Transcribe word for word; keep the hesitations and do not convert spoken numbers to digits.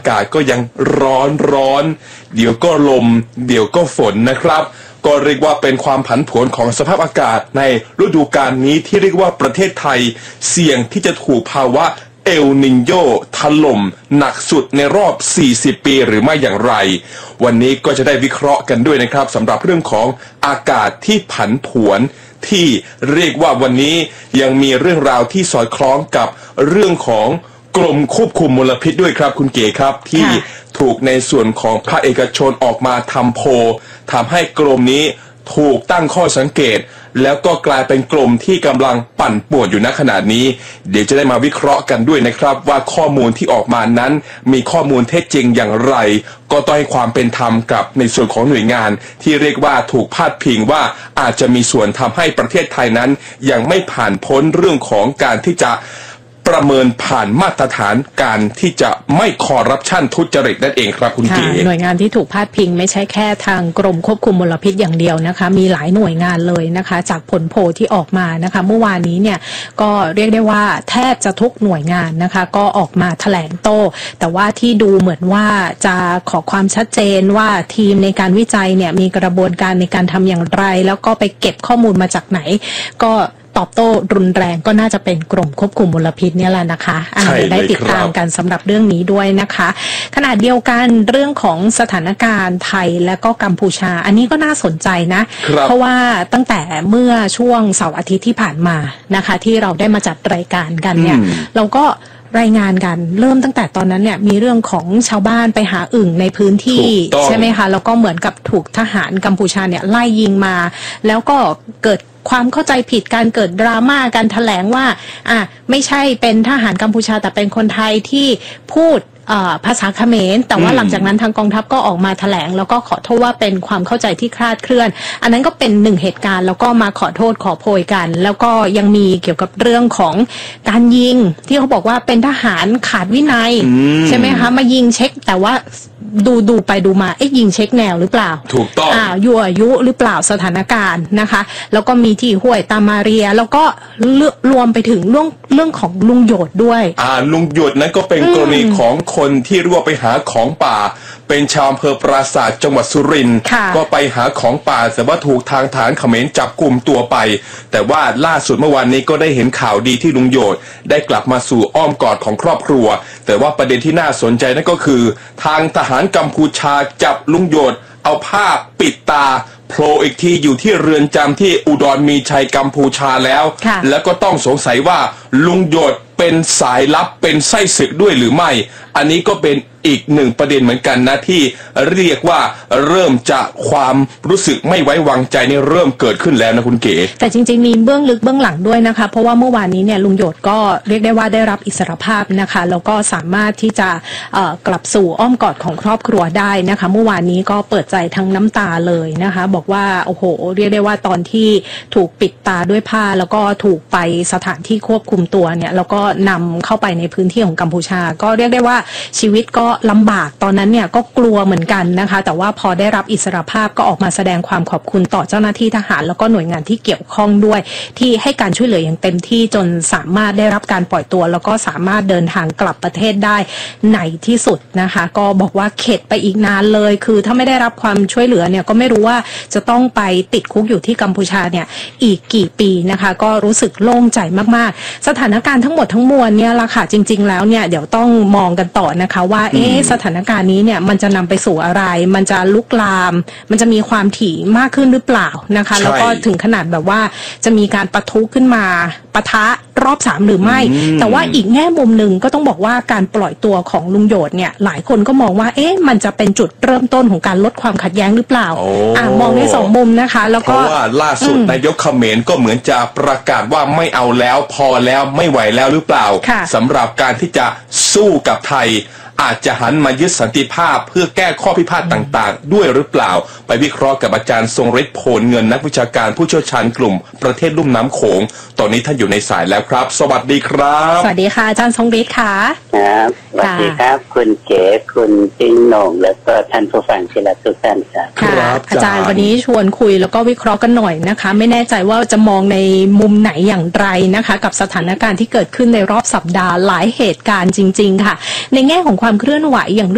ากาศก็ยังร้อนร้อนเดี๋ยวก็ลมเดี๋ยวก็ฝนนะครับก็เรียกว่าเป็นความผันผวนของสภาพอากาศในฤดูกาลนี้ที่เรียกว่าประเทศไทยเสี่ยงที่จะถูกภาวะเอลนิโญถล่มหนักสุดในรอบสี่สิบปีหรือไม่อย่างไรวันนี้ก็จะได้วิเคราะห์กันด้วยนะครับสำหรับเรื่องของอากาศที่ผันผวนที่เรียกว่าวันนี้ยังมีเรื่องราวที่สอดคล้องกับเรื่องของกรมควบคุมมลพิษด้วยครับคุณเก๋ครับที่ถูกในส่วนของภาคเอกชนออกมาทำโพลทำให้กรมนี้ถูกตั้งข้อสังเกตแล้วก็กลายเป็นกลุ่มที่กำลังปั่นป่วนอยู่ณขณะนี้เดี๋ยวจะได้มาวิเคราะห์กันด้วยนะครับว่าข้อมูลที่ออกมานั้นมีข้อมูลเท็จจริงอย่างไรก็ต้องให้ความเป็นธรรมกับในส่วนของหน่วยงานที่เรียกว่าถูกพาดพิงว่าอาจจะมีส่วนทำให้ประเทศไทยนั้นยังไม่ผ่านพ้นเรื่องของการที่จะประเมินผ่านมาตรฐานการที่จะไม่คอร์รัปชันทุจริตนั่นเองครับคุณเก๋หน่วยงานที่ถูกพาดพิงไม่ใช่แค่ทางกรมควบคุมมลพิษอย่างเดียวนะคะมีหลายหน่วยงานเลยนะคะจากผลโพลที่ออกมานะคะเมื่อวานนี้เนี่ยก็เรียกได้ว่าแทบจะทุกหน่วยงานนะคะก็ออกมาแถลงโต้แต่ว่าที่ดูเหมือนว่าจะขอความชัดเจนว่าทีมในการวิจัยเนี่ยมีกระบวนการในการทำอย่างไรแล้วก็ไปเก็บข้อมูลมาจากไหนก็ตอบโต้รุนแรงก็น่าจะเป็นกรมควบคุมมลพิษเนี่ยแหละนะคะได้ติดตามกันสำหรับเรื่องนี้ด้วยนะคะขณะเดียวกันเรื่องของสถานการณ์ไทยและก็กัมพูชาอันนี้ก็น่าสนใจนะเพราะว่าตั้งแต่เมื่อช่วงเสาร์อาทิตย์ที่ผ่านมานะคะที่เราได้มาจัดรายการกันเนี่ยเราก็รายงานกันเริ่มตั้งแต่ตอนนั้นเนี่ยมีเรื่องของชาวบ้านไปหาอึ่งในพื้นที่ใช่ไหมคะแล้วก็เหมือนกับถูกทหารกัมพูชาเนี่ยไล่ยิงมาแล้วก็เกิดความเข้าใจผิดการเกิดดราม่าการแถลงว่าอ่ะไม่ใช่เป็นทหารกัมพูชาแต่เป็นคนไทยที่พูดภาษาเขมรแต่ว่าหลังจากนั้นทางกองทัพก็ออกมาแถลงแล้วก็ขอโทษว่าเป็นความเข้าใจที่คลาดเคลื่อนอันนั้นก็เป็นหนึ่งเหตุการณ์แล้วก็มาขอโทษขอโพยกันแล้วก็ยังมีเกี่ยวกับเรื่องของการยิงที่เขาบอกว่าเป็นทหารขาดวินัยใช่ไหมคะมายิงเช็คแต่ว่าดูดูไปดูมาเอ๊ะยิงเช็คแนวหรือเปล่าถูกต้องอ่ายั่วยุหรือเปล่าสถานการณ์นะคะแล้วก็มีที่ห้วยตามาเรียแล้วก็รวมไปถึงเรื่องเรื่องของลุงโยดด้วยอ่าลุงโยดนั้นก็เป็นกรณีของคนที่ร่วมไปหาของป่าเป็นชาวอำเภอปราสาทจังหวัดสุรินทร์ก็ไปหาของป่าแต่ว่าถูกทางฐานเขมรจับกลุ่มตัวไปแต่ว่าล่าสุดเมื่อวานนี้ก็ได้เห็นข่าวดีที่ลุงโยดได้กลับมาสู่อ้อมกอดของครอบครัวแต่ว่าประเด็นที่น่าสนใจนั่นก็คือทางทหารกัมพูชาจับลุงโยดเอาผ้าปิดตาโผล่อีกทีอยู่ที่เรือนจำที่อุดรมีชัยกัมพูชาแล้วแล้วก็ต้องสงสัยว่าลุงโยดเป็นสายลับเป็นไส้ศึกด้วยหรือไม่อันนี้ก็เป็นอีกหนึ่งประเด็นเหมือนกันนะที่เรียกว่าเริ่มจะความรู้สึกไม่ไว้วางใจนี่เริ่มเกิดขึ้นแล้วนะคุณเก๋แต่จริงๆมีเบื้องลึกเบื้องหลังด้วยนะคะเพราะว่าเมื่อวานนี้เนี่ยลุงโยดก็เรียกได้ว่าได้รับอิสรภาพนะคะแล้วก็สามารถที่จะกลับสู่อ้อมกอดของครอบครัวได้นะคะเมื่อวานนี้ก็เปิดใจทั้งน้ำตาเลยนะคะบอกว่าโอ้โหเรียกได้ว่าตอนที่ถูกปิดตาด้วยผ้าแล้วก็ถูกไปสถานที่ควบคุมตัวเนี่ยแล้วก็นำเข้าไปในพื้นที่ของกัมพูชาก็เรียกได้ว่าชีวิตก็ลำบากตอนนั้นเนี่ยก็กลัวเหมือนกันนะคะแต่ว่าพอได้รับอิสรภาพก็ออกมาแสดงความขอบคุณต่อเจ้าหน้าที่ทหารแล้วก็หน่วยงานที่เกี่ยวข้องด้วยที่ให้การช่วยเหลืออย่างเต็มที่จนสามารถได้รับการปล่อยตัวแล้วก็สามารถเดินทางกลับประเทศได้ในที่สุดนะคะก็บอกว่าเข็ดไปอีกนานเลยคือถ้าไม่ได้รับความช่วยเหลือเนี่ยก็ไม่รู้ว่าจะต้องไปติดคุกอยู่ที่กัมพูชาเนี่ยอีกกี่ปีนะคะก็รู้สึกโล่งใจมากๆสถานการณ์ทั้งหมดทั้งมวลเนี่ยละค่ะจริงๆแล้วเนี่ยเดี๋ยวต้องมองกันต่อนะคะว่าเอ๊ะสถานการณ์นี้เนี่ยมันจะนำไปสู่อะไรมันจะลุกลามมันจะมีความถี่มากขึ้นหรือเปล่านะคะแล้วก็ถึงขนาดแบบว่าจะมีการปะทุขึ้นมาปะทะรอบสามหรือไม่แต่ว่าอีกแง่มุมหนึ่งก็ต้องบอกว่าการปล่อยตัวของลุงโยดเนี่ยหลายคนก็มองว่าเอ๊ะมันจะเป็นจุดเริ่มต้นของการลดความขัดแย้งหรือเปล่าอ่ามองในสองมุมนะคะแล้วก็เพราะว่าล่าสุดนายกเขมรก็เหมือนจะประกาศว่าไม่เอาแล้วพอแล้วไม่ไหวแล้วหรือเปล่าสำหรับการที่จะสู้กับไทยอาจจะหันมายึดสันติภาพเพื่อแก้ข้อพิพาทต่างๆด้วยหรือเปล่าไปวิเคราะห์กับอาจารย์ทรงฤทธิ์โพลเงินนักวิชาการผู้เชี่ยวชาญกลุ่มประเทศลุ่มน้ำโขงตอนนี้ท่านอยู่ในสายแล้วครับสวัสดีครับสวัสดีค่ะอาจารย์ทรงฤทธิ์ค่ะครับสวัสดีครับคุณเก๋คุณจิงโหน่งแล้วก็ท่านผู้ฟังที่รักทุกท่านครับครับอาจารย์วันนี้ชวนคุยแล้วก็วิเคราะห์กันหน่อยนะคะไม่แน่ใจว่าจะมองในมุมไหนอย่างไรนะคะกับสถานการณ์ที่เกิดขึ้นในรอบสัปดาห์หลายเหตุการณ์จริงๆค่ะในแง่ของความเคลื่อนไหวอย่าง